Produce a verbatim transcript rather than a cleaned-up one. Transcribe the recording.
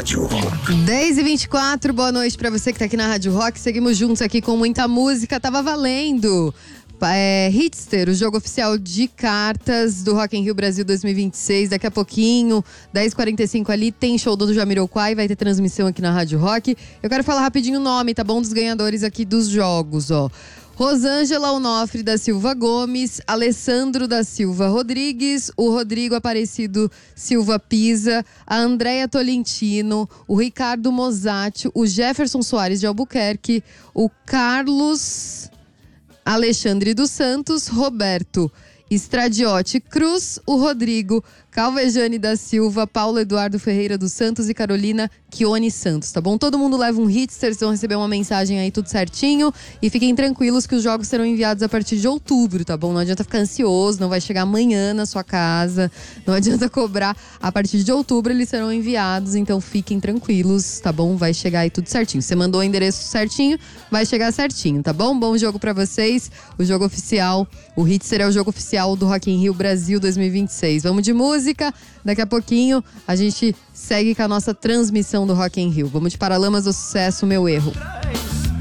Rádio Rock. dez e vinte e quatro, boa noite pra você que tá aqui na Rádio Rock. Seguimos juntos aqui com muita música. Tava valendo. É, Hitster, o jogo oficial de cartas do Rock in Rio Brasil dois mil e vinte e seis. Daqui a pouquinho, dez e quarenta e cinco ali, tem show do Jamiroquai, vai ter transmissão aqui na Rádio Rock. Eu quero falar rapidinho o nome, tá bom? Dos ganhadores aqui dos jogos, ó. Rosângela Onofre da Silva Gomes, Alessandro da Silva Rodrigues, o Rodrigo Aparecido Silva Pisa, a Andréia Tolentino, o Ricardo Mosati, o Jefferson Soares de Albuquerque, o Carlos Alexandre dos Santos, Roberto Estradiotti Cruz, o Rodrigo Calvejane da Silva, Paulo Eduardo Ferreira dos Santos e Carolina Chione Santos, tá bom? Todo mundo leva um Hitster, vocês vão receber uma mensagem aí tudo certinho. E fiquem tranquilos que os jogos serão enviados a partir de outubro, tá bom? Não adianta ficar ansioso, não vai chegar amanhã na sua casa, não adianta cobrar. A partir de outubro eles serão enviados, então fiquem tranquilos, tá bom? Vai chegar aí tudo certinho. Você mandou o endereço certinho, vai chegar certinho, tá bom? Bom jogo pra vocês, o jogo oficial, o Hitster é o jogo oficial do Rock in Rio Brasil dois mil e vinte e seis. Vamos de música, daqui a pouquinho a gente segue com a nossa transmissão do Rock in Rio. Vamos de Paralamas do Sucesso, Meu Erro.